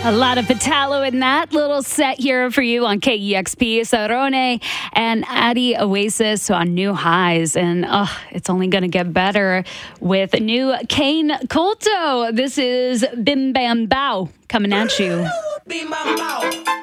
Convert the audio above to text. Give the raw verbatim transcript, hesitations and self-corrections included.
A lot of Pitalo in that little set here for you on K E X P. Sarone and Adi Oasis on New Highs. And oh, it's only going to get better with new Kane Colto. This is Bim Bam Bow coming at you. Be my mouth.